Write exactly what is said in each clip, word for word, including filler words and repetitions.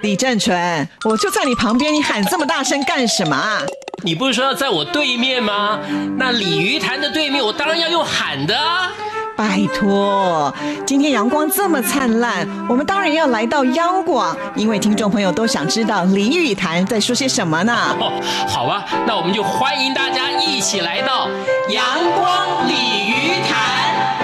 李正淳，我就在你旁边，你喊这么大声干什么啊？ 你不是说要在我对面吗？那鲤鱼潭的对面，我当然要用喊的啊。 拜托，今天阳光这么灿烂，我们当然要来到央广，因为听众朋友都想知道鲤鱼潭在说些什么呢？ 哦，好啊，那我们就欢迎大家一起来到阳光鲤鱼潭。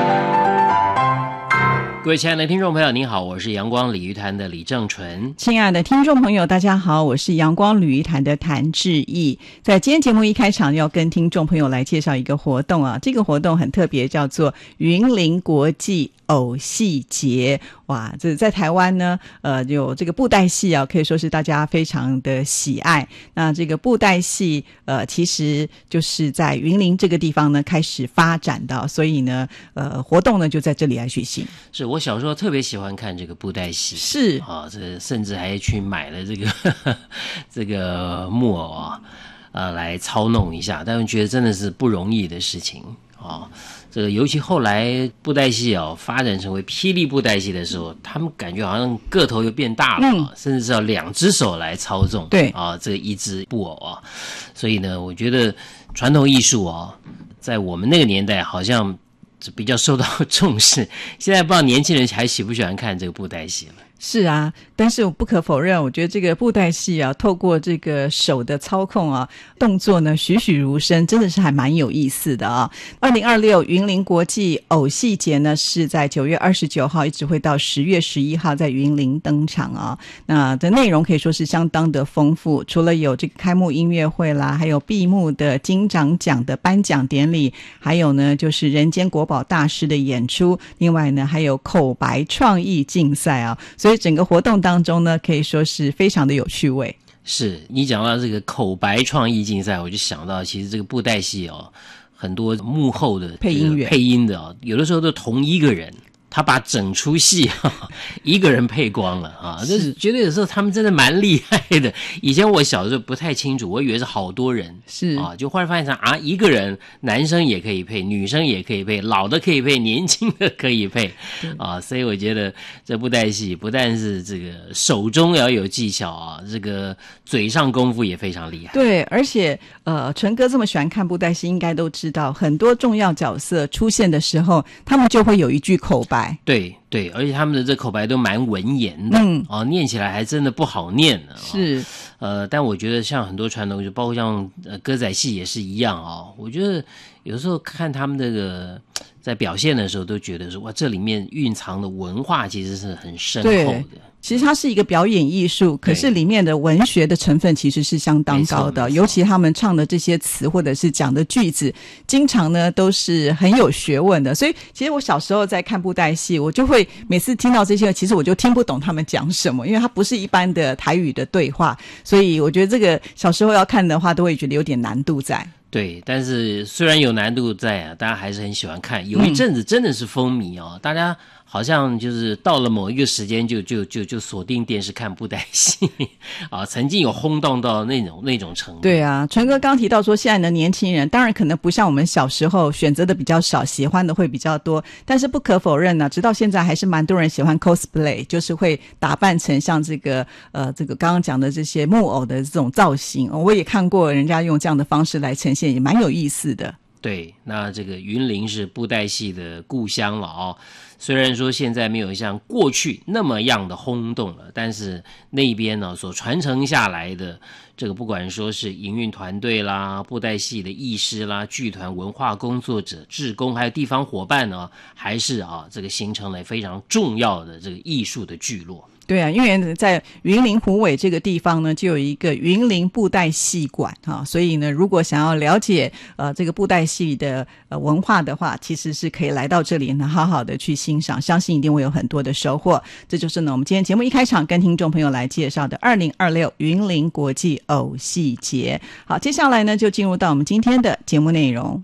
各位亲爱的听众朋友您好，我是阳光鲤鱼潭的李正淳。 亲爱的听众朋友大家好，我是阳光鲤鱼潭的谭志毅。在今天节目一开场要跟听众朋友来介绍一个活动啊，这个活动很特别，叫做云林国际偶戏节。哇，这在台湾呢呃，有这个布袋戏啊，可以说是大家非常的喜爱。那这个布袋戏呃，其实就是在云林这个地方呢开始发展的，所以呢呃，活动呢就在这里来举行。 是我小时候特别喜欢看这个布袋戏， 是啊，这甚至还去买了这个呵呵这个木偶啊，呃，来操弄一下，但是觉得真的是不容易的事情啊。这个尤其后来布袋戏啊发展成为霹雳布袋戏的时候，他们感觉好像个头又变大了、啊嗯、甚至是要两只手来操纵， 对啊，这个一只布偶啊。所以呢，我觉得传统艺术啊，在我们那个年代好像比较受到重视，现在不知道年轻人还喜不喜欢看这个布袋戏了。 是啊，但是我不可否认，我觉得这个布袋戏啊，透过这个手的操控啊，动作呢栩栩如生，真的是还蛮有意思的啊。二零二六云林国际偶戏节呢，是在九月二十九号一直会到十月十一号在云林登场啊。那的内容可以说是相当的丰富，除了有这个开幕音乐会啦，还有闭幕的金长奖的颁奖典礼，还有呢就是人间国宝大师的演出，另外呢还有口白创意竞赛啊，所以所以整个活动当中呢，可以说是非常的有趣味。 是你讲到这个口白创意竞赛，我就想到其实这个布袋戏哦，很多幕后的配音员、 配音的哦，有的时候都同一个人。他把整出戏啊一个人配光了啊，就是觉得有时候他们真的蛮厉害的。以前我小时候不太清楚，我以为是好多人， 是啊，就后来发现啊，一个人男生也可以配，女生也可以配，老的可以配，年轻的可以配啊，所以我觉得这布袋戏不但是这个手中要有技巧啊，这个嘴上功夫也非常厉害。 对，而且呃，淳哥这么喜欢看布袋戏，应该都知道很多重要角色出现的时候，他们就会有一句口白。 对对，而且他们的这口白都蛮文言的，嗯，哦，念起来还真的不好念呢。 是， 哦、呃，但我觉得像很多传统，就包括像呃歌仔戏也是一样哦。我觉得有时候看他们这个在表现的时候，都觉得说哇，这里面蕴藏的文化其实是很深厚的。 其实它是一个表演艺术，可是里面的文学的成分其实是相当高的，尤其他们唱的这些词或者是讲的句子，经常呢都是很有学问的。所以其实我小时候在看布袋戏，我就会每次听到这些，其实我就听不懂他们讲什么，因为它不是一般的台语的对话，所以我觉得这个小时候要看的话，都会觉得有点难度在。 对，但是虽然有难度在啊，大家还是很喜欢看。有一阵子真的是风靡哦，嗯、大家好像就是到了某一个时间就就就就锁定电视看布袋戏啊，曾经有轰动到那种那种程度。 对啊，淳哥刚提到说，现在的年轻人当然可能不像我们小时候选择的比较少，喜欢的会比较多，但是不可否认呢，直到现在还是蛮多人喜欢 cosplay， 就是会打扮成像这个呃这个刚刚讲的这些木偶的这种造型。哦、我也看过人家用这样的方式来呈现，也蛮有意思的。 对，那这个云林是布袋戏的故乡了哦。虽然说现在没有像过去那么样的轰动了，但是那边呢所传承下来的这个，不管说是营运团队啦、布袋戏的艺师啦、剧团文化工作者、志工，还有地方伙伴呢，还是啊这个形成了非常重要的这个艺术的聚落。 对啊，因为在云林虎尾这个地方呢，就有一个云林布袋戏馆哈、啊，所以呢，如果想要了解呃这个布袋戏的呃文化的话，其实是可以来到这里呢，好好的去欣赏，相信一定会有很多的收获。这就是呢，我们今天节目一开场跟听众朋友来介绍的二零二六云林国际偶戏节。好，接下来呢，就进入到我们今天的节目内容。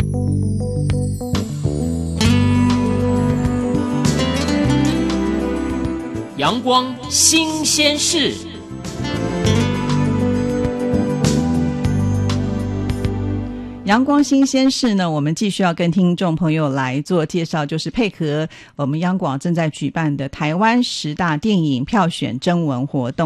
阳光新鲜事， 阳光新鲜事呢，我们继续要跟听众朋友来做介绍，就是配合我们央广正在举办的台湾十大电影票选征文活动。